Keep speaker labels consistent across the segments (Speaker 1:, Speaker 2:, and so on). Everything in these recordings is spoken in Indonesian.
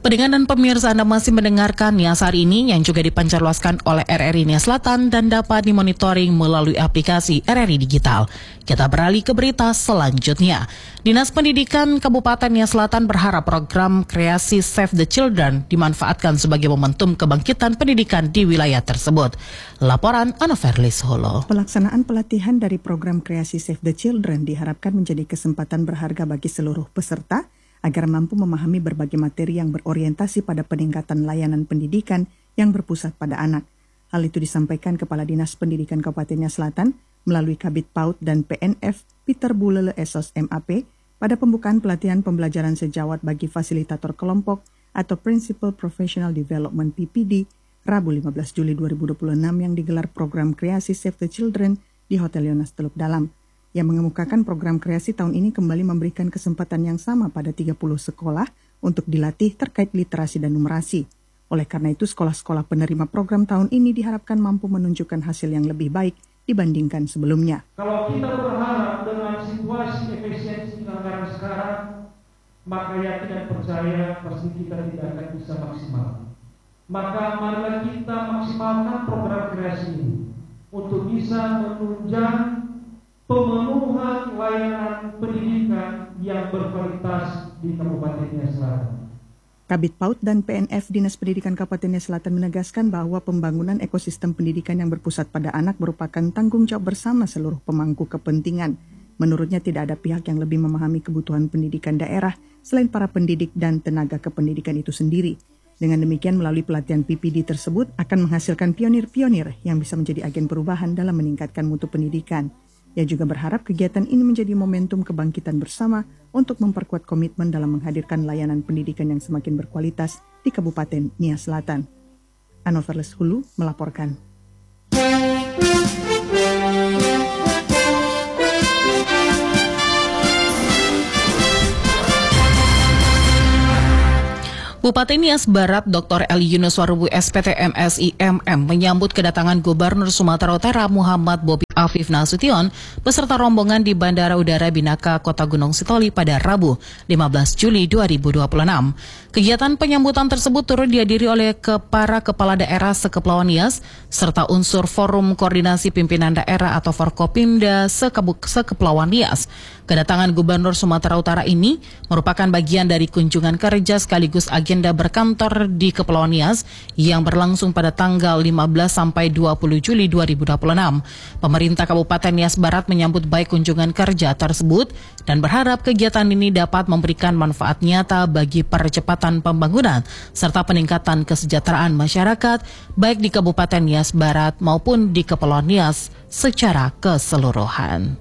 Speaker 1: Pendengar dan pemirsa, Anda masih mendengarkan Nias Hari Ini yang juga dipancarluaskan oleh RRI Nias Selatan dan dapat dimonitoring melalui aplikasi RRI Digital. Kita beralih ke berita selanjutnya. Dinas Pendidikan Kabupaten Nias Selatan berharap program kreasi Save the Children dimanfaatkan sebagai momentum kebangkitan pendidikan di wilayah tersebut. Laporan Ana Ferlis Holo.
Speaker 2: Pelaksanaan pelatihan dari program kreasi Save the Children diharapkan menjadi kesempatan berharga bagi seluruh peserta agar mampu memahami berbagai materi yang berorientasi pada peningkatan layanan pendidikan yang berpusat pada anak. Hal itu disampaikan Kepala Dinas Pendidikan Kabupaten Nias Selatan melalui Kabid PAUD dan PNF Peter Bulele Esos MAP pada pembukaan pelatihan pembelajaran sejawat bagi fasilitator kelompok atau Principal Professional Development PPD Rabu 15 Juli 2026 yang digelar program kreasi Save the Children di Hotel Yonas Teluk Dalam. Yang mengemukakan program kreasi tahun ini kembali memberikan kesempatan yang sama pada 30 sekolah untuk dilatih terkait literasi dan numerasi. Oleh karena itu, sekolah-sekolah penerima program tahun ini diharapkan mampu menunjukkan hasil yang lebih baik dibandingkan sebelumnya.
Speaker 3: Kalau kita berharap dengan situasi efisiensi anggaran sekarang, maka yakin dan percaya pasti kita tidak akan bisa maksimal. Maka marilah kita maksimalkan program kreasi ini untuk bisa menunjang pemenuhan layanan pendidikan yang berkualitas di Kabupaten Nias Selatan.
Speaker 2: Kabid PAUD dan PNF Dinas Pendidikan Kabupaten Nias Selatan menegaskan bahwa pembangunan ekosistem pendidikan yang berpusat pada anak merupakan tanggung jawab bersama seluruh pemangku kepentingan. Menurutnya tidak ada pihak yang lebih memahami kebutuhan pendidikan daerah selain para pendidik dan tenaga kependidikan itu sendiri. Dengan demikian, melalui pelatihan PPD tersebut akan menghasilkan pionir-pionir yang bisa menjadi agen perubahan dalam meningkatkan mutu pendidikan. Ia juga berharap kegiatan ini menjadi momentum kebangkitan bersama untuk memperkuat komitmen dalam menghadirkan layanan pendidikan yang semakin berkualitas di Kabupaten Nias Selatan. Ana Ferlis Hulu melaporkan.
Speaker 1: Bupati Nias Barat Dr. Eli Yunus Warubu SPT MSI MM menyambut kedatangan Gubernur Sumatera Utara Muhammad Bobi Afif Nasution beserta rombongan di Bandara Udara Binaka Kota Gunung Sitoli pada Rabu 15 Juli 2026. Kegiatan penyambutan tersebut turut dihadiri oleh para kepala daerah sekepulauan Nias serta unsur Forum Koordinasi Pimpinan Daerah atau Forkopimda sekepulauan Nias. Kedatangan Gubernur Sumatera Utara ini merupakan bagian dari kunjungan kerja sekaligus agenda berkantor di Kepulauan Nias yang berlangsung pada tanggal 15 sampai 20 Juli 2026. Pemerintah Kabupaten Nias Barat menyambut baik kunjungan kerja tersebut dan berharap kegiatan ini dapat memberikan manfaat nyata bagi percepatan pembangunan serta peningkatan kesejahteraan masyarakat baik di Kabupaten Nias Barat maupun di Kepulauan Nias secara keseluruhan.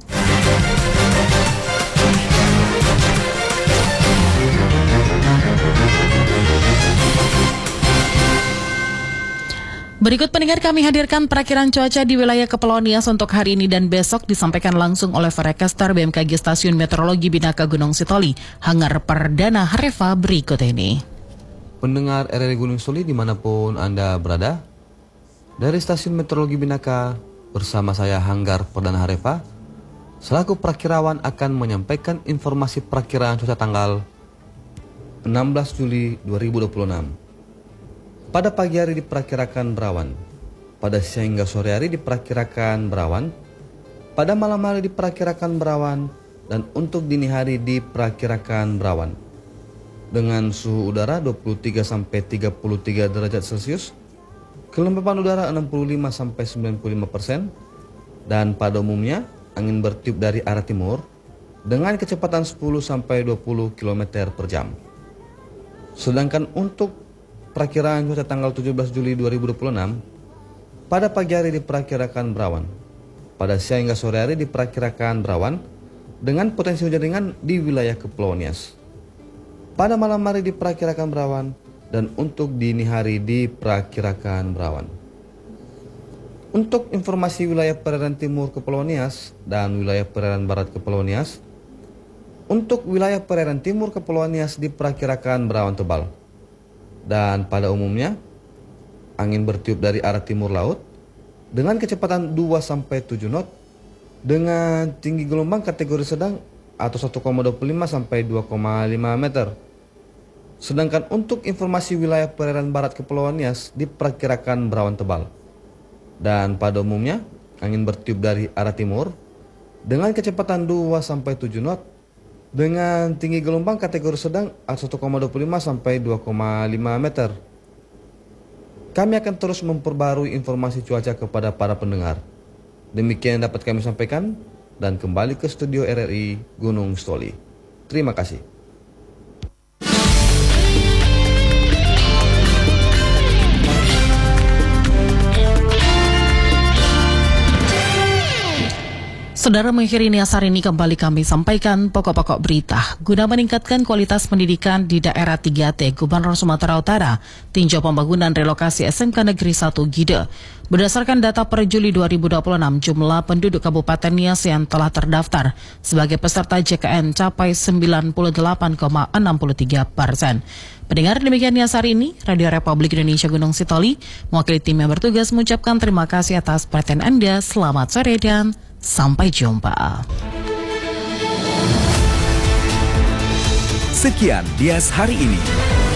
Speaker 1: Berikut pendengar kami hadirkan perakiran cuaca di wilayah Kepulauan Nias untuk hari ini dan besok disampaikan langsung oleh forecaster BMKG Stasiun Meteorologi Binaka Gunung Sitoli, Hanggar Perdana Harefa berikut ini.
Speaker 4: Pendengar RRI Gunung Sitoli dimanapun Anda berada, dari Stasiun Meteorologi Binaka bersama saya Hanggar Perdana Harefa, selaku perakirawan akan menyampaikan informasi perakiraan cuaca tanggal 16 Juli 2026. Pada pagi hari diperkirakan berawan, pada siang hingga sore hari diperkirakan berawan, pada malam hari diperkirakan berawan, dan untuk dini hari diperkirakan berawan. Dengan suhu udara 23-33 derajat Celcius, kelembapan udara 65-95%, dan pada umumnya angin bertiup dari arah timur dengan kecepatan 10-20 km per jam. Sedangkan untuk perakiraan cuaca tanggal 17 Juli 2026, pada pagi hari diperkirakan berawan, pada siang hingga sore hari diperkirakan berawan dengan potensi hujan ringan di wilayah Kepulauan Nias. Pada malam hari diperkirakan berawan dan untuk dini hari diperkirakan berawan. Untuk informasi wilayah perairan timur Kepulauan Nias dan wilayah perairan barat Kepulauan Nias, untuk wilayah perairan timur Kepulauan Nias diperkirakan berawan tebal. Dan pada umumnya, angin bertiup dari arah timur laut dengan kecepatan 2-7 knot dengan tinggi gelombang kategori sedang atau 1,25 sampai 2,5 meter. Sedangkan untuk informasi wilayah perairan barat Kepulauan Nias diperkirakan berawan tebal. Dan pada umumnya, angin bertiup dari arah timur dengan kecepatan 2-7 knot dengan tinggi gelombang kategori sedang 1,25 sampai 2,5 meter. Kami akan terus memperbarui informasi cuaca kepada para pendengar. Demikian yang dapat kami sampaikan dan kembali ke studio RRI Gunung Stoli. Terima kasih.
Speaker 1: Saudara, mengakhiri Nias hari ini kembali kami sampaikan pokok-pokok berita. Guna meningkatkan kualitas pendidikan di daerah 3T, Gubernur Sumatera Utara tinjau pembangunan relokasi SMK Negeri 1 Gide. Berdasarkan data per Juli 2026, jumlah penduduk Kabupaten Nias yang telah terdaftar sebagai peserta JKN capai 98,63%. Pendengar, demikian Nias hari ini. Radio Republik Indonesia Gunung Sitoli, mewakili tim yang bertugas mengucapkan terima kasih atas perhatian Anda. Selamat sore dan sampai jumpa.
Speaker 5: Sekian Nias hari ini.